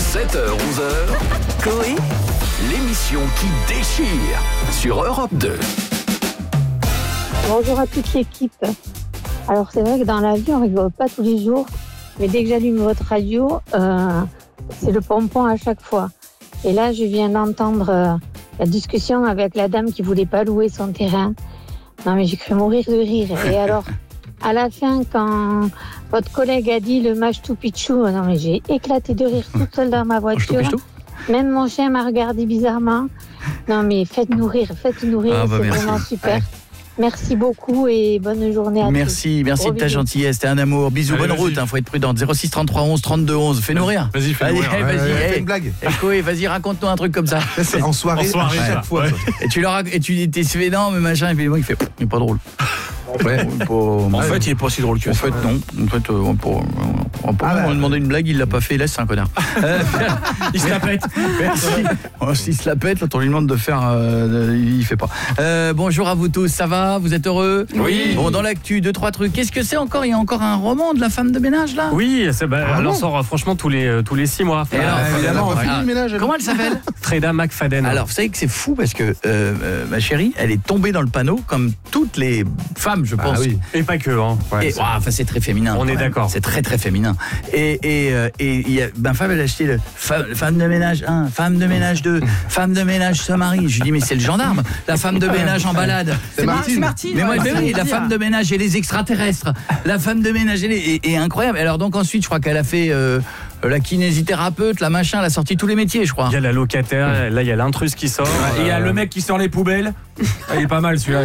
7h-11h, Coé, l'émission qui déchire sur Europe 2. Bonjour à toute l'équipe. Alors c'est vrai que dans la vie on ne rigole pas tous les jours, mais dès que j'allume votre radio, c'est le pompon à chaque fois. Et là je viens d'entendre la discussion avec la dame qui voulait pas louer son terrain. Non mais j'ai cru mourir de rire. Et alors à la fin quand votre collègue a dit le Machu Picchu, non mais j'ai éclaté de rire toute seule dans ma voiture. Même mon chien m'a regardé bizarrement. Non mais faites-nous rire, c'est vraiment super. Merci beaucoup et bonne journée à tous. Merci de ta gentillesse, t'es un amour. Bisous, bonne route, faut être prudente. 06 33 11 32 11, fais-nous rire. Vas-y, fais-nous rire. Vas-y, fais une blague. Coé, vas-y, raconte-nous un truc comme ça. C'est en soirée chaque fois. Ouais. Et tu t'es suédant, mais machin, et puis il fait, il est pas drôle. Ouais, en fait, il est pas si drôle que ça. En fait, non. En fait, on a demandé une blague, il l'a pas fait, laisse, c'est un connard. Il se la pète. Merci. S'il se la pète, quand on lui demande de faire, il fait pas. Bonjour à vous tous, ça va? Vous êtes heureux? Oui. Bon, dans l'actu, 2-3 trucs. Qu'est-ce que c'est encore? Il y a encore un roman de la femme de ménage, là? Oui, elle en sort franchement tous les 6 mois. Évidemment. Comment elle s'appelle? Freda McFadden. Alors, vous savez que c'est fou parce que ma chérie, elle est tombée dans le panneau comme toutes les femmes, je pense. Ah oui. Et pas que, hein. Ouais, enfin, c'est très féminin. On est d'accord. C'est très très féminin. Et ma femme, elle a acheté le femme de ménage 1, femme de ménage 2, femme de ménage se marie. Je lui dis mais c'est le gendarme, la femme de ménage en balade. C'est Martine. Mais moi, oui, la femme de ménage et les extraterrestres. La femme de ménage et incroyable. Alors donc ensuite, je crois qu'elle a fait la kinésithérapeute, la machin, elle a sorti tous les métiers, je crois. Il y a la locataire, là il y a l'intrus qui sort. Et il y a le mec qui sort les poubelles. Il est pas mal celui-là.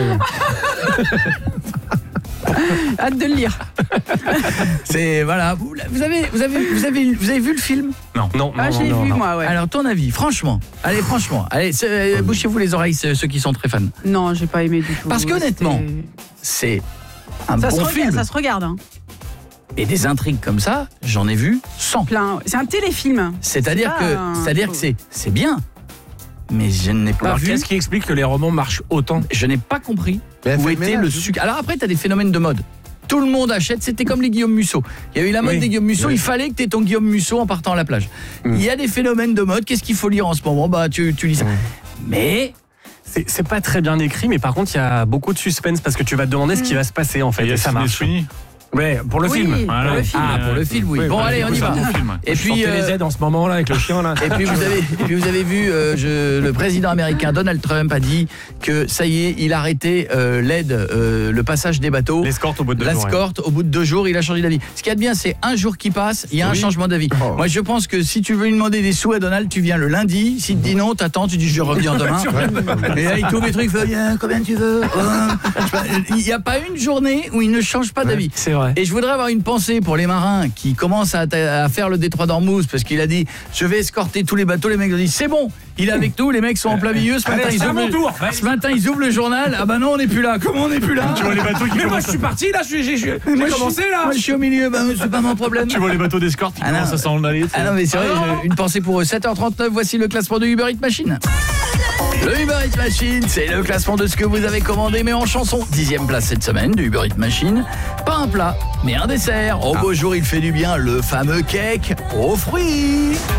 Hâte de le lire. C'est voilà. Vous avez vu le film? Non. Je l'ai vu moi, ouais. Alors ton avis, franchement. Allez, bouchez-vous les oreilles ceux qui sont très fans. Non, j'ai pas aimé du tout. Parce qu'honnêtement, c'est un bon film. Ça se regarde. Hein. Et des intrigues comme ça, j'en ai vu 100. Plein. C'est un téléfilm. C'est-à-dire que c'est bien. Mais je n'ai pas vu. Qu'est-ce qui explique que les romans marchent autant? Je n'ai pas compris où était le sucre. Alors après, tu as des phénomènes de mode. Tout le monde achète, c'était comme les Guillaume Musso. Il y a eu la mode des Guillaume Musso, il fallait que tu aies ton Guillaume Musso en partant à la plage. Il y a des phénomènes de mode, qu'est-ce qu'il faut lire en ce moment? Bah tu lis ça. Mais c'est pas très bien écrit, mais par contre il y a beaucoup de suspense parce que tu vas te demander ce qui va se passer en fait. Et ça marche. Ouais, pour le film. Voilà. Pour le film. pour le film, oui. Bon, allez, on y va. Et puis les aides en ce moment là avec le chien là. Et puis vous avez vu le président américain Donald Trump a dit que ça y est, il a arrêté l'aide, le passage des bateaux. L'escorte au bout de 2 jours. L'escorte au bout de 2 jours, il a changé d'avis. Ce qu'il y a de bien, c'est un jour qui passe, il y a un changement d'avis. Moi, je pense que si tu veux lui demander des sous à Donald, tu viens le lundi. S'il te dit non, t'attends, tu dis je reviens demain. Et là, il trouve les trucs, il fait combien tu veux. Il n'y a pas une journée où il ne change pas d'avis. C'est vrai. Et je voudrais avoir une pensée pour les marins qui commencent à faire le détroit d'Ormuz parce qu'il a dit je vais escorter tous les bateaux. Les mecs ont dit c'est bon, il est avec nous, les mecs sont en plein milieu. Ce matin ils ouvrent le journal. Ah bah non, on n'est plus là. Comment on n'est plus là? Tu vois les bateaux qui moi je suis parti là, j'ai commencé là. Moi je suis au milieu, c'est pas mon problème. Tu vois les bateaux d'escorte qui commencent à s'en aller. Ah non mais c'est vrai, une pensée pour eux. 7h39, voici le classement de Uber Eats Machine. Le Uber Eats Machine, c'est le classement de ce que vous avez commandé mais en chanson. 10e place cette semaine de Uber Eats Machine. Pas un plat, mais un dessert. Au beau jour, il fait du bien, le fameux cake aux fruits.